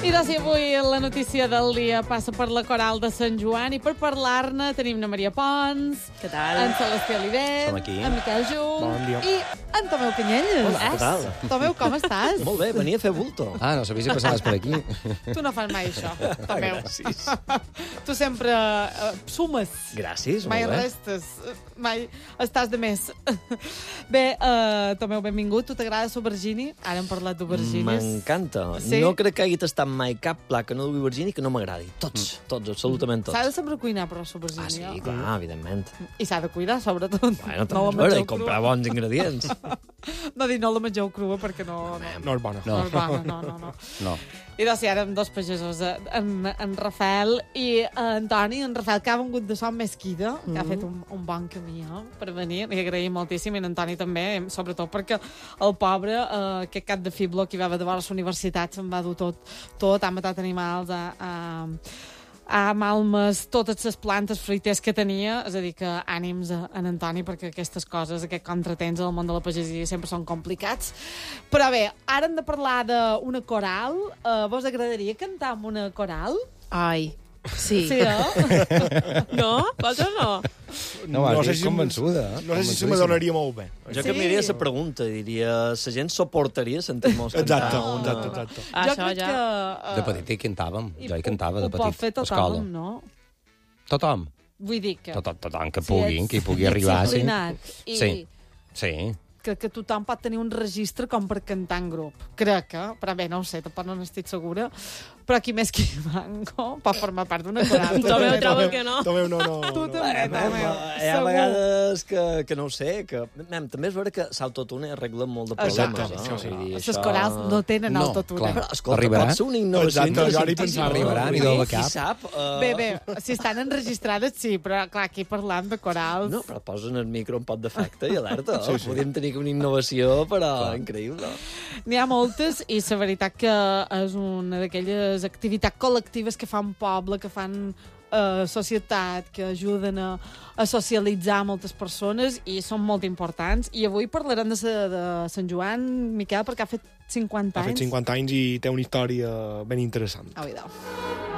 I doncs avui la notícia del dia passa per la Coral de Sant Joan i per parlar-ne tenim na Maria Pons, què tal? en Celestí Olivet, Som aquí. en Miquel Jung Bon dia. i en Tomeu Canyelles. Hola, què tal? Tomeu, com estàs? Molt bé, venia a fer bulto. Ah, no sabia si passaves per aquí. Tu no fas mai això, Tomeu. Gràcies. Tu sempre sumes. Gràcies, Mai molt bé. restes, mai estàs de més. Bé, Tomeu, benvingut. Tu t'agrada l'aubergine? Ara hem parlat d'aubergines. M'encanta. Sí? No crec que hagi tastat mai cap plat que no dugui aubergine que no m'agradi. Tots, absolutament tots. S'ha de saber cuinar, però, l'aubergine. Ah, sí, clar, evidentment. I s'ha de cuidar, sobretot. Bueno, també és vera, i comprar bons ingredients. No dir no la mengeu crua, perquè no No és bona. no és bona, no. No. I doncs, ara amb dos pagesos, en Rafael i en Toni. En Rafael, que ha vengut de Son Mesquida, que ha fet un bon camí per venir, li agraïm moltíssim, i en Toni també, sobretot perquè el pobre, aquest cap de fiblo que hi va haver de veure a la universitat, se'n va dur tot, ha matat animals, ha malmès totes les plantes fruiters que tenia, és a dir, que ànims en Antoni, perquè aquestes coses, aquest contratemps al món de la pagesia sempre són complicats. Però bé, ara hem de parlar d'una coral. Vos agradaria cantar amb una coral? Ai, sí. Sí, No? Vosaltres no? No, vas dir convençuda. No sé si me donaria molt bé. Jo Sí. canviaria la pregunta, diria, la gent suportaria sentir-nos Exacte, cantar. exacte. Jo Això crec ja. que... De petit hi cantàvem. Jo hi cantava de Ho pot petit. fer a escola. tothom, no? Tothom. Vull dir que... Tothom que si pugui, ets que hi pugui arribar. Sí. disciplinat i Sí. Sí. crec que tothom pot tenir un registre com per cantar en grup. Crec que, però bé, no ho sé, tampoc no n'estic segura, però qui més qui manco pot formar part d'una coral. Tomeu troba que no. Tomeu, no. Tu també, Tomeu. Hi ha vegades que no ho sé, que... també és vera que l'autotune arregla molt de problemes. Exacte, no? sí. Vull dir, Les corals no tenen No, autotune. clar. Però, escolta, Arribarà? pot ser una innovació Exacte, jo ara hi interessantíssima. pensava. Arribarà, ni del cap. Qui sap? Bé, si estan enregistrades, sí, però clar, aquí parlant de corals... No, però posen el micro en pot d'efecte i alerta. Sí. Podríem tenir una innovació, però increïble. N'hi ha moltes i la veritat que és una d'aquelles activitats col·lectives que fan poble, que fan societat, que ajuden a socialitzar moltes persones i són molt importants. I avui parlarem de Sant Joan, Miquel, perquè ha fet 50 anys. Ha fet 50 anys i té una història ben interessant. Au, idò.